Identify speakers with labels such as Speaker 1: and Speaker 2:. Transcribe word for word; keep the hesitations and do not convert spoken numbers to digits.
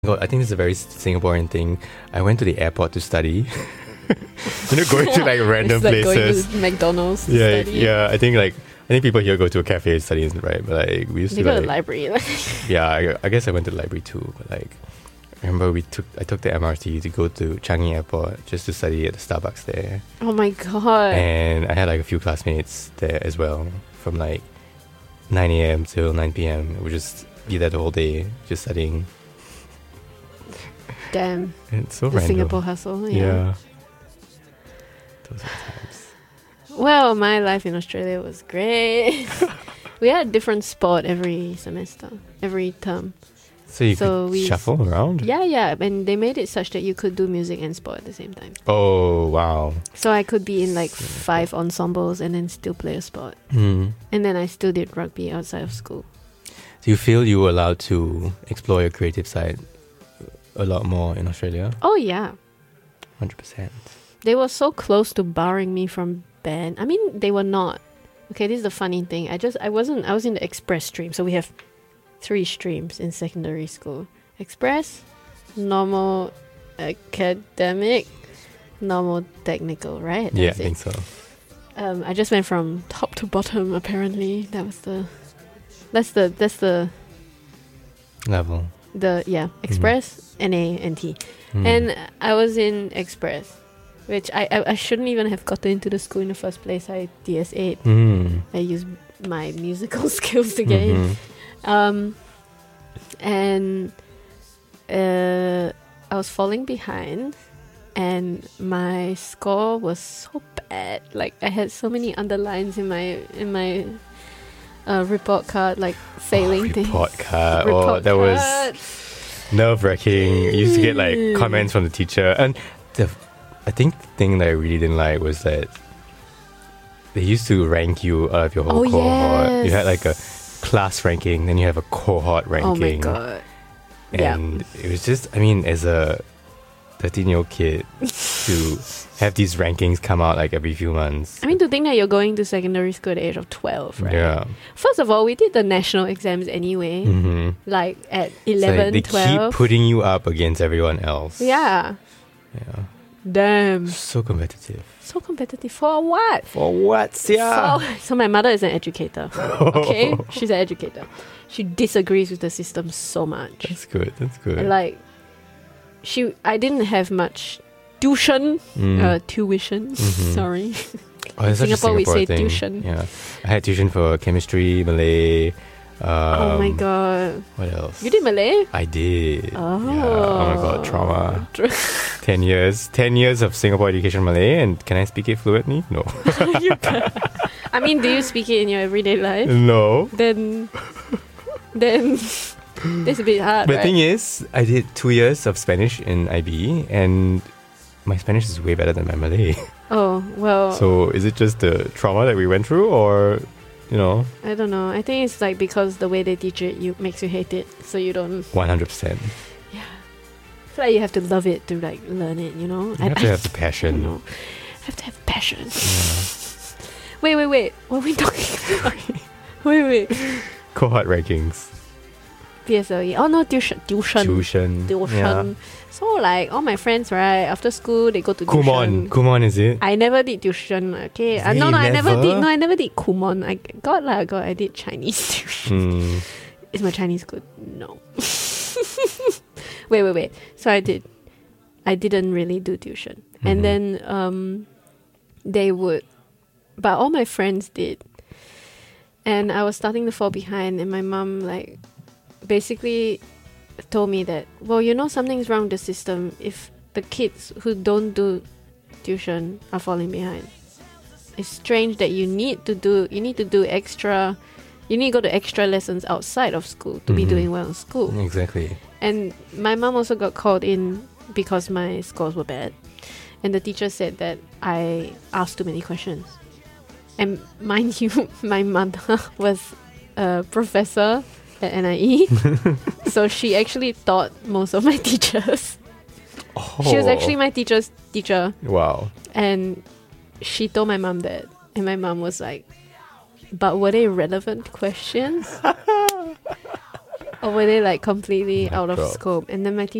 Speaker 1: God, I think this is a very Singaporean thing. I went to the airport to study. You know, going to like random
Speaker 2: it's like
Speaker 1: places.
Speaker 2: Going to McDonald's to
Speaker 1: yeah,
Speaker 2: study.
Speaker 1: yeah. I think like I think people here go to a cafe to study, right? But like we used
Speaker 2: They
Speaker 1: to
Speaker 2: go
Speaker 1: like
Speaker 2: to the library.
Speaker 1: yeah. I, I guess I went to the library too. But like I remember we took I took the M R T to go to Changi Airport just to study at the Starbucks there.
Speaker 2: Oh my god.
Speaker 1: And I had like a few classmates there as well from like nine a.m. till nine p.m. We would just be there the whole day just studying.
Speaker 2: Damn.
Speaker 1: It's so
Speaker 2: The
Speaker 1: random.
Speaker 2: Singapore hustle. Yeah.
Speaker 1: Yeah. Those are times.
Speaker 2: Well, my life in Australia was great. We had a different sport every semester, every term.
Speaker 1: So you
Speaker 2: So
Speaker 1: could
Speaker 2: we-
Speaker 1: shuffle around?
Speaker 2: Yeah, yeah. And they made it such that you could do music and sport at the same time.
Speaker 1: Oh, wow.
Speaker 2: So I could be in like
Speaker 1: So
Speaker 2: five ensembles and then still play a sport.
Speaker 1: Mm.
Speaker 2: And then I still did rugby outside of school.
Speaker 1: Do you feel you were allowed to explore your creative side a lot more in Australia?
Speaker 2: Oh, yeah.
Speaker 1: one hundred percent.
Speaker 2: They were so close to barring me from band. I mean, they were not. Okay, this is the funny thing. I just, I wasn't, I was in the express stream. So we have three streams in secondary school. Express, normal academic, normal technical, right?
Speaker 1: Yeah, I
Speaker 2: That's it.
Speaker 1: think so.
Speaker 2: Um, I just went from top to bottom, apparently. That was the, that's the, that's the,
Speaker 1: Level.
Speaker 2: the, yeah, Express, N A, and T.
Speaker 1: Mm.
Speaker 2: And I was in Express, which I, I I shouldn't even have gotten into the school in the first place. I D S eight.
Speaker 1: Mm.
Speaker 2: I used my musical skills to get in.
Speaker 1: Mhm.
Speaker 2: Um, and uh, I was falling behind, and my score was so bad. Like I had so many underlines in my in my uh, report card, like failing
Speaker 1: oh,
Speaker 2: things.
Speaker 1: report card. oh,
Speaker 2: Report
Speaker 1: that was
Speaker 2: card.
Speaker 1: nerve-wracking. You used to get like
Speaker 2: Mm.
Speaker 1: comments from the teacher. And the, I think the thing that I really didn't like was that they used to rank you out of your whole
Speaker 2: Oh,
Speaker 1: cohort. You had
Speaker 2: yes.
Speaker 1: like a class ranking, then you have a cohort ranking.
Speaker 2: Oh my god. Yeah.
Speaker 1: And it was just, I mean, as a thirteen-year-old kid, to have these rankings come out like every few months.
Speaker 2: I mean, to think that you're going to secondary school at the age of twelve, right?
Speaker 1: Yeah.
Speaker 2: First of all, we did the national exams anyway,
Speaker 1: Mm-hmm.
Speaker 2: like at
Speaker 1: It's
Speaker 2: eleven,
Speaker 1: like they
Speaker 2: twelve.
Speaker 1: keep putting you up against everyone else.
Speaker 2: Yeah.
Speaker 1: Yeah.
Speaker 2: Damn.
Speaker 1: So competitive.
Speaker 2: So competitive. For what?
Speaker 1: For what? Yeah.
Speaker 2: For, so my mother is an educator. Okay? She's an educator. She disagrees with the system so much.
Speaker 1: That's good. That's good.
Speaker 2: Like, she, I didn't have much tuition,
Speaker 1: Mm.
Speaker 2: uh, tuition.
Speaker 1: Mhm.
Speaker 2: Sorry.
Speaker 1: Oh, it's such a
Speaker 2: Singapore, we
Speaker 1: Singapore
Speaker 2: say
Speaker 1: thing.
Speaker 2: tuition.
Speaker 1: Yeah. I had tuition for chemistry, Malay. Um,
Speaker 2: oh my god.
Speaker 1: What else?
Speaker 2: You did Malay?
Speaker 1: I did.
Speaker 2: Oh.
Speaker 1: Yeah. Oh my god, trauma.
Speaker 2: Tra-
Speaker 1: Ten years. Ten years of Singapore education Malay, and can I speak it fluently? No.
Speaker 2: You can't. I mean, do you speak it in your everyday life?
Speaker 1: no.
Speaker 2: Then, then that's a bit hard,
Speaker 1: But the
Speaker 2: right?
Speaker 1: thing is, I did two years of Spanish in I B, and my Spanish is way better than my Malay.
Speaker 2: Oh, well,
Speaker 1: So is it just the trauma that we went through, or, you know,
Speaker 2: I don't know. I think it's like because the way they teach it you makes you hate it, so you don't.
Speaker 1: one hundred percent?
Speaker 2: Yeah, I feel like you have to love it to like learn it. You know,
Speaker 1: You have to have the
Speaker 2: I don't
Speaker 1: passion.
Speaker 2: know. Have to have passion.
Speaker 1: Yeah.
Speaker 2: Wait, wait, wait. What are we talking about? wait, wait.
Speaker 1: Cohort rankings.
Speaker 2: P S L E. Oh no, tuition, tuition,
Speaker 1: Tuition.
Speaker 2: tuition.
Speaker 1: Yeah.
Speaker 2: So like all my friends, right? After school, they go to
Speaker 1: Kumon.
Speaker 2: tuition.
Speaker 1: Kumon, is it?
Speaker 2: I never did tuition. Okay, uh, no,
Speaker 1: Really?
Speaker 2: no, I never
Speaker 1: Never?
Speaker 2: did. No, I never did Kumon. I got lah, got. I did Chinese tuition.
Speaker 1: Hmm.
Speaker 2: Is my Chinese good? No. wait, wait, wait. So I did. I didn't really do tuition,
Speaker 1: Mhm.
Speaker 2: and then um, they would, but all my friends did, and I was starting to fall behind, and my mom like, basically, told me that, well, you know, something's wrong with the system if the kids who don't do tuition are falling behind. It's strange that you need to do you need to do extra you need to go to extra lessons outside of school to be
Speaker 1: Mhm.
Speaker 2: doing well in school.
Speaker 1: Exactly.
Speaker 2: And my mom also got called in because my scores were bad. And the teacher said that I asked too many questions. And mind you, my mother was a professor at N I E. So she actually taught most of my teachers.
Speaker 1: Oh.
Speaker 2: She was actually my teacher's teacher.
Speaker 1: Wow.
Speaker 2: And she told my mom that. And my mom was like, but were they relevant questions? Or were they like completely
Speaker 1: Mic
Speaker 2: out of
Speaker 1: drop.
Speaker 2: scope? And then my